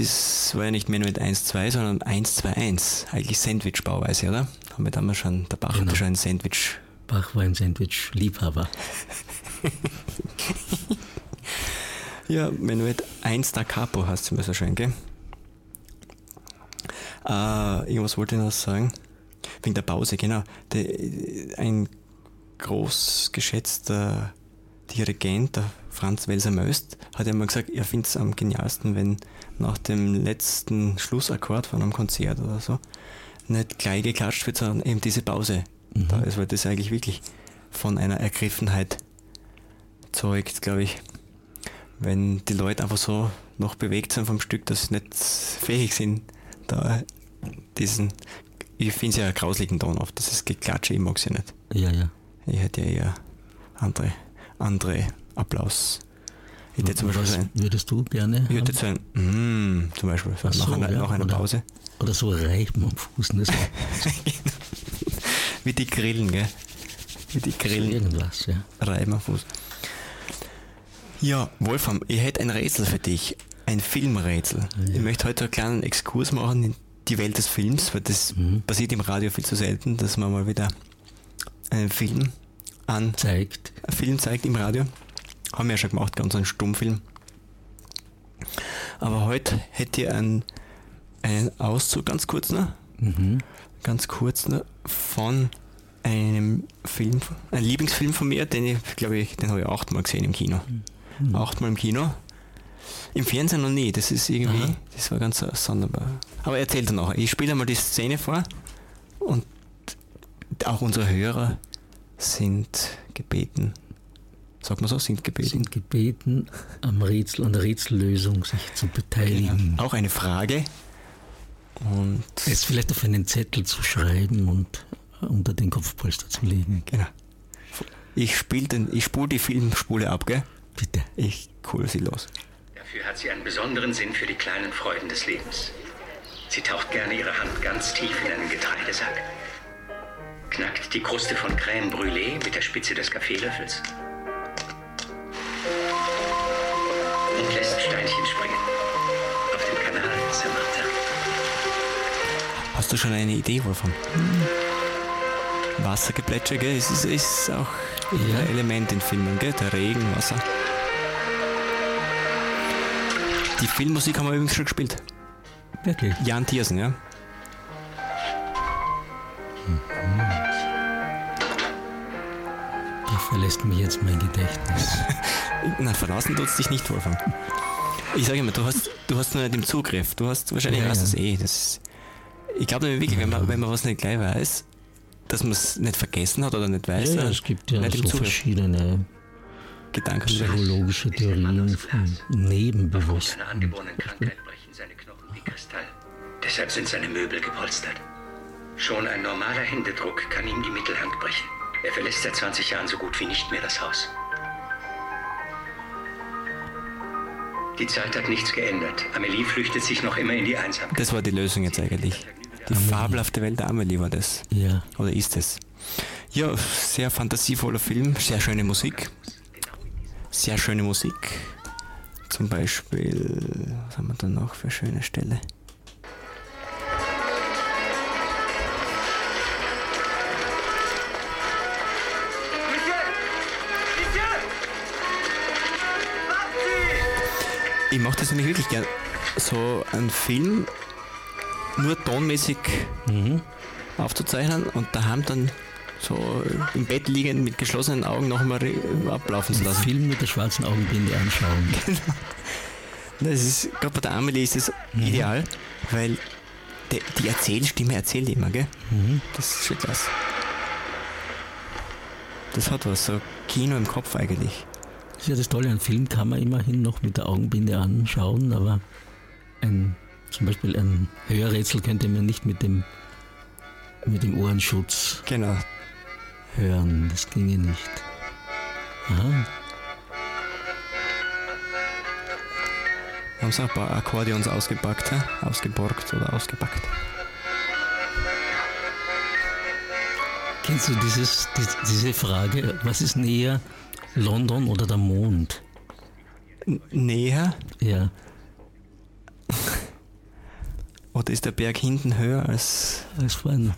das war ja nicht Menuett 1-2, sondern 1-2-1. Eigentlich Sandwich-Bauweise, oder? Haben wir damals schon, der Bach hatte schon ein Sandwich. Bach war ein Sandwich-Liebhaber. Ja, Menuett 1 da Capo heißt es immer so schön, gell? Irgendwas wollte ich noch sagen. Wegen der Pause, genau. Ein groß geschätzter Dirigent, der Franz Welser-Möst, hat ja mal gesagt, er findet es am genialsten, wenn nach dem letzten Schlussakkord von einem Konzert oder so nicht gleich geklatscht wird, sondern eben diese Pause da ist, weil das eigentlich wirklich von einer Ergriffenheit zeugt, glaube ich. Wenn die Leute einfach so noch bewegt sind vom Stück, dass sie nicht fähig sind, da diesen, ich finde es ja einen grauslichen Ton oft, das ist Geklatsche, ich mag es ja nicht. Ja. Ich hätte ja eher andere Applaus. Ich hätte zum Beispiel Was würdest du gerne ich hätte zum Beispiel nach einer Pause. Oder so Reiben am Fuß. Das Wie die Grillen, gell? Wie die Grillen. Irgendwas, ja. Reiben am Fuß. Ja, Wolfram, ich hätte ein Rätsel für dich. Ein Filmrätsel. Ja. Ich möchte heute einen kleinen Exkurs machen in die Welt des Films, weil das passiert im Radio viel zu selten, dass man mal wieder einen Film zeigt im Radio. Haben wir ja schon gemacht, ganz einen Stummfilm. Aber heute hätte ich einen Auszug, ganz kurz noch, von einem Film, ein Lieblingsfilm von mir, den habe ich 8-mal gesehen im Kino. 8-mal im Kino. Im Fernsehen noch nie, das ist irgendwie, das war ganz sonderbar. Aber erzähl dir nachher. Ich spiele einmal die Szene vor und auch unsere Hörer sind gebeten, sagt man so, sind gebeten am Rätsel, an der Rätsellösung sich zu beteiligen. Genau. Auch eine Frage. Und es vielleicht auf einen Zettel zu schreiben und unter den Kopfpolster zu legen. Genau. Ich spule die Filmspule ab, gell? Bitte. Ich cool sie los. Dafür hat sie einen besonderen Sinn für die kleinen Freuden des Lebens. Sie taucht gerne ihre Hand ganz tief in einen Getreidesack, knackt die Kruste von Crème Brûlée mit der Spitze des Kaffeelöffels und lässt Steinchen springen auf dem Kanal Saint-Martin. Hast du schon eine Idee, Wolfram? Wassergeplätscher, gell? Es ist auch ein Element in Filmen, gell? Der Regen, Wasser. Die Filmmusik haben wir übrigens schon gespielt. Wirklich? Jan Thiersen, ja. Da verlässt mich jetzt mein Gedächtnis. Na, verlassen tut's dich nicht, Wolfram. Ich sage immer, du hast nur nicht im Zugriff. Du hast wahrscheinlich weißt das eh. Ich glaube wirklich, wenn man was nicht gleich weiß, dass man es nicht vergessen hat oder nicht weiß. Ja, es gibt ja so verschiedene Gedanken, psychologische Theorien von Nebenbewusstsein. Aufgrund einer angeborenen Krankheit brechen seine Knochen wie Kristall. Deshalb sind seine Möbel gepolstert. Schon ein normaler Händedruck kann ihm die Mittelhand brechen. Er verlässt seit 20 Jahren so gut wie nicht mehr das Haus. Die Zeit hat nichts geändert. Amelie flüchtet sich noch immer in die Einsamkeit. Das war die Lösung jetzt eigentlich. Die fabelhafte Welt der Amelie war das. Ja. Oder ist es? Ja, sehr fantasievoller Film, sehr schöne Musik. Sehr schöne Musik. Zum Beispiel, was haben wir da noch für eine schöne Stelle? Ich mache das nämlich wirklich gern. So einen Film nur tonmäßig aufzuzeichnen und daheim dann so im Bett liegend mit geschlossenen Augen noch einmal ablaufen zu lassen. Film mit der schwarzen Augenbinde anschauen. Genau. Das ist, gerade bei der Amelie ist das ideal, weil die Erzählstimme erzählt immer, gell? Das ist schon klasse. Das hat was, so Kino im Kopf eigentlich. Das ist ja das Tolle, einen Film kann man immerhin noch mit der Augenbinde anschauen, aber zum Beispiel ein Hörrätsel könnte man nicht mit dem Ohrenschutz hören. Das ginge nicht. Aha. Haben sie ein paar Akkordeons ausgeborgt oder ausgepackt. Kennst du diese Frage, was ist näher, London oder der Mond? Näher? Ja. Oder ist der Berg hinten höher als vorne?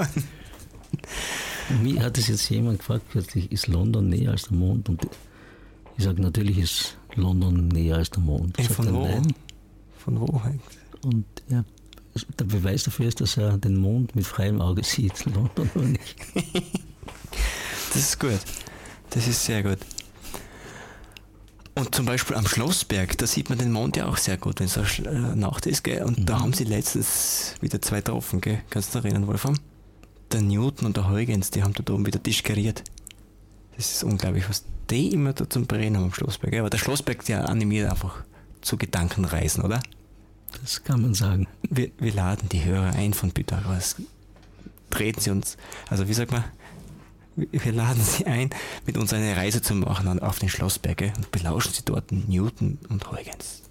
Mir hat es jetzt jemand gefragt, ist London näher als der Mond? Und ich sage, natürlich ist London näher als der Mond. Von wo? Nein. Von wo halt? Und ja, der Beweis dafür ist, dass er den Mond mit freiem Auge sieht, London noch nicht. Das ist gut. Das ist sehr gut. Und zum Beispiel am Schlossberg, da sieht man den Mond ja auch sehr gut, wenn es so Nacht ist, gell? Und da haben sie letztens wieder 2 getroffen, gell? Kannst du dich erinnern, Wolfram? Der Newton und der Huygens, die haben da oben wieder tischgeriert. Das ist unglaublich, was die immer da zum Brennen haben am Schlossberg. Gell? Aber der Schlossberg, der animiert einfach zu Gedankenreisen, oder? Das kann man sagen. Wir laden die Hörer ein von Pythagoras. Treten sie uns, also wie sagt man, wir laden sie ein, mit uns eine Reise zu machen auf den Schlossberg, gell? Und belauschen sie dort Newton und Huygens.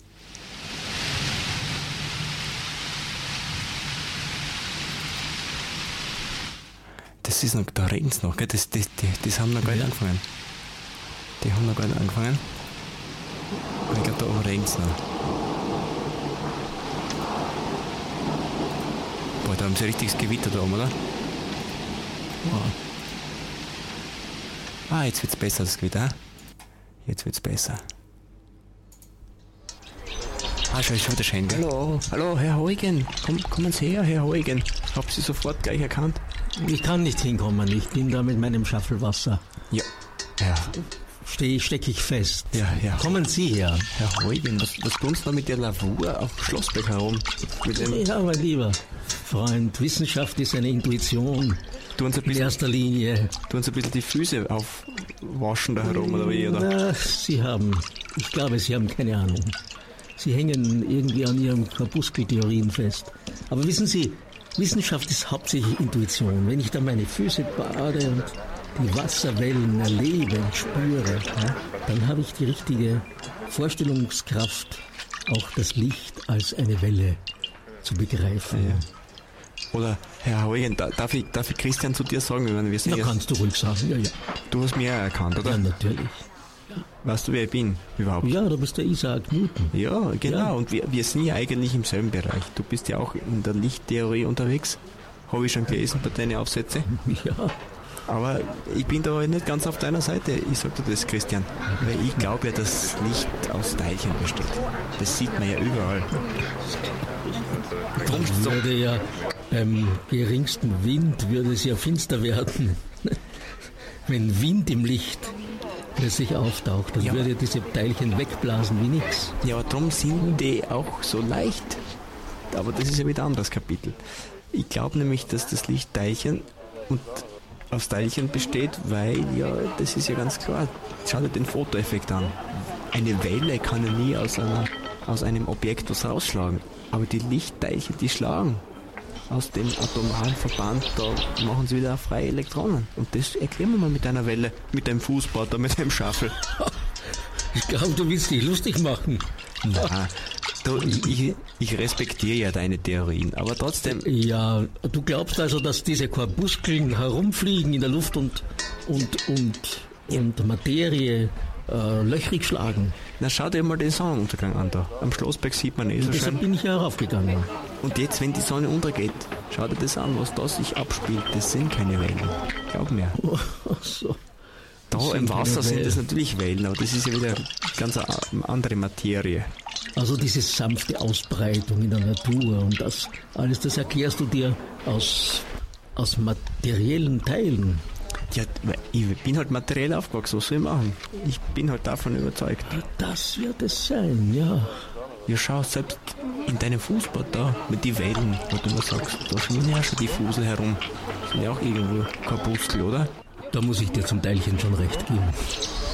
Das ist noch, da reden sie noch, gell? Das haben noch gar nicht angefangen. Die haben noch gar nicht angefangen. Und ich glaube, da oben reden sie noch. Boah, da haben sie ein richtiges Gewitter da oben, oder? Ah, jetzt wird's besser, das Gewitter. Jetzt wird's besser. Ah, schau, ist schon wieder schön, gell? Hallo, Herr Huygen. Kommen Sie her, Herr Huygen. Hab Sie sofort gleich erkannt. Ich kann nicht hinkommen, ich bin da mit meinem Schaffelwasser. Ja. Stecke ich fest. Ja. Kommen Sie her. Herr Huygen, was tun Sie da mit der Lavur auf dem Schlossberg herum? Ja, mein lieber Freund, Wissenschaft ist eine Intuition. In erster Linie. Tun Sie ein bisschen die Füße aufwaschen da herum, oder wie? Oder? Ich glaube, Sie haben keine Ahnung. Sie hängen irgendwie an Ihren Korpuskeltheorien fest. Aber wissen Sie, Wissenschaft ist hauptsächlich Intuition. Wenn ich da meine Füße bade und die Wasserwellen erlebe und spüre, dann habe ich die richtige Vorstellungskraft, auch das Licht als eine Welle zu begreifen. Ja. Oder, Herr Huygen, darf ich Christian zu dir sagen? Wir sind kannst du ruhig sagen, ja. Du hast mich ja erkannt, oder? Ja, natürlich. Weißt du, wer ich bin überhaupt? Ja, du bist der Isaac Newton. Ja, genau. Ja. Und wir sind ja eigentlich im selben Bereich. Du bist ja auch in der Lichttheorie unterwegs. Habe ich schon gelesen bei deinen Aufsätzen. Ja. Aber ich bin da nicht ganz auf deiner Seite. Ich sag dir das, Christian. Weil ich glaube ja, dass Licht aus Teilchen besteht. Das sieht man ja überall. Würde ja beim geringsten Wind würde es ja finster werden. Wenn Wind im Licht plötzlich auftaucht, dann würde diese Teilchen wegblasen wie nichts. Ja, aber darum sind die auch so leicht. Aber das ist ja wieder ein anderes Kapitel. Ich glaube nämlich, dass das Licht Teilchen und aus Teilchen besteht, weil, ja, das ist ja ganz klar. Schau dir den Fotoeffekt an. Eine Welle kann ja nie aus einem Objekt was rausschlagen. Aber die Lichtteilchen, die schlagen aus dem atomaren Verband, da machen sie wieder freie Elektronen. Und das erklären wir mal mit einer Welle, mit dem Fußbad oder mit dem Schaffel. Ich glaube, du willst dich lustig machen. Nein, ich respektiere ja deine Theorien, aber trotzdem... Ja, du glaubst also, dass diese Korpuskeln herumfliegen in der Luft und Materie löchrig schlagen? Na, schau dir mal den Sonnenuntergang an da. Am Schlossberg sieht man so schön. Deshalb bin ich ja raufgegangen. Und jetzt, wenn die Sonne untergeht, schau dir das an, was da sich abspielt. Das sind keine Wellen. Glaub mir. Ach so. Da im Wasser sind das natürlich Wellen, aber das ist ja wieder ganz eine andere Materie. Also diese sanfte Ausbreitung in der Natur und das alles, das erklärst du dir aus materiellen Teilen. Ja, ich bin halt materiell aufgewachsen, was soll ich machen? Ich bin halt davon überzeugt. Das wird es sein, ja. Ja, schau, selbst in deinem Fußbad da, mit den Wellen, wo du immer sagst, da schwimmen ja schon die Fusel herum. Sind ja auch irgendwo Korpuskel, oder? Da muss ich dir zum Teilchen schon recht geben.